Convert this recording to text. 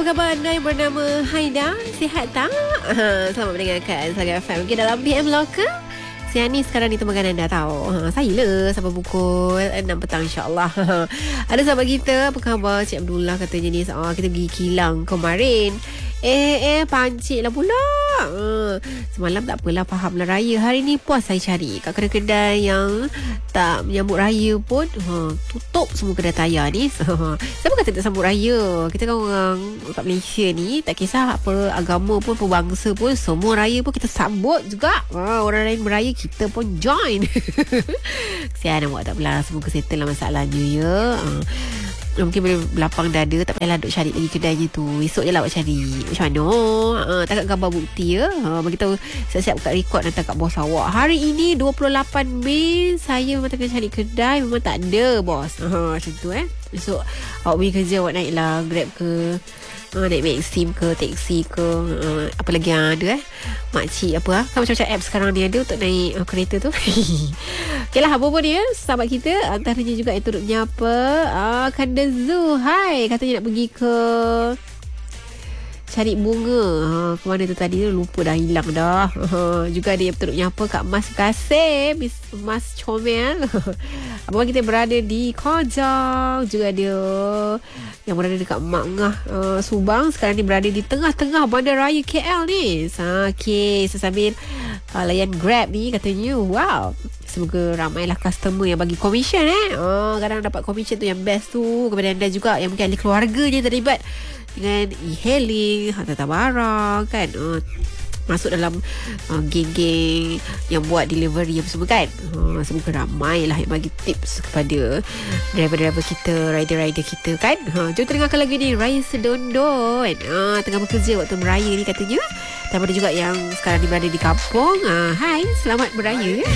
khabar anda yang bernama Haida? Sihat tak? Selamat mendengarkan Saga FM. Okay, dalam PM Local, siang ni sekarang ni temankan anda tahu. Saya lah sampai pukul 6 petang insyaAllah. Ada sahabat kita, apa khabar? Cik Abdullah katanya ni, kita pergi kilang kemarin. Pancit lah pula. Semalam tak apalah, faham lah raya. Hari ni puas saya cari kat kedai-kedai yang tak menyambut raya pun. Tutup semua kedai tayar ni. Siapa kata tak sambut raya? Kita kan orang kat Malaysia ni, tak kisah apa agama pun, perbangsa pun, semua raya pun kita sambut juga. Orang lain beraya, kita pun join. Kesian awak tak belah, semoga settle lah masalahnya ya. Mungkin boleh berlapang dada, tak payahlah duk cari lagi kedainya tu. Esok je lah awak cari. Macam mana? Takkan gambar bukti ya. Beritahu siap-siap kat rekod nanti kat bos awak. Hari ini 28 Mei, saya memang tengah cari kedai, memang tak ada bos. Macam tu Esok awak pergi kerja, awak naik lah Grab ke, naik Maxim ke, taksi ke, apa lagi yang ada makcik apa kan macam-macam app sekarang ni ada untuk naik kereta tu. Okay lah, apa pun dia sahabat kita, antaranya juga yang turut menyapa Kanda Zu. Hai, katanya nak pergi ke cari bunga. Ke mana tu tadi, lupa dah, hilang dah. Juga dia turut menyapa Kak Mas Kasim, Mas Comel. Abang kita berada di Kojang. Juga dia yang berada dekat Mak Ngah Subang. Sekarang ni berada di tengah-tengah Bandaraya KL ni. Okay, sambil layan Grab ni katanya. Wow, semoga ramailah customer yang bagi commission kadang dapat commission tu yang best tu. Kepada anda juga yang mungkin ahli keluarga je terlibat dengan e-hailing, hantar barang kan, masuk dalam geng-geng yang buat delivery apa semua kan. Semoga ramailah yang bagi tips kepada driver-driver kita, rider-rider kita kan. Jom dengarkan lagu ni, Raya Sedondon. Tengah bekerja waktu beraya ni katanya. Dan ada juga yang sekarang ni berada di kampung. Hai, selamat beraya.